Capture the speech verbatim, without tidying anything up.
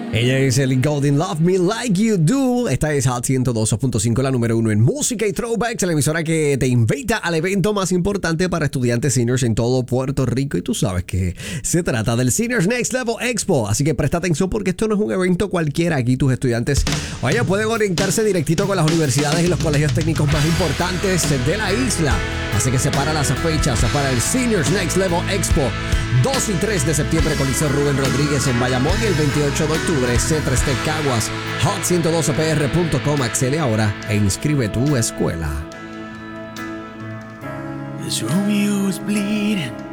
Ella es Ellie Goulding, Love Me Like You Do. Esta es Hot ciento dos punto cinco, la número uno en música y throwbacks, la emisora que te invita al evento más importante para estudiantes seniors en todo Puerto Rico. Y tú sabes que se trata del Seniors Next Level Expo. Así que presta atención porque esto no es un evento cualquiera. Aquí tus estudiantes, oye, pueden orientarse directito con las universidades y los colegios técnicos más importantes de la isla. Así que separa las fechas para el Seniors Next Level Expo. dos y tres de septiembre, Coliseo Rubén Rodríguez en Bayamón, y el veintiocho de octubre, C tres T Caguas. hot ciento doce p r punto com. Accede ahora e inscribe tu escuela. This Romeo is bleeding.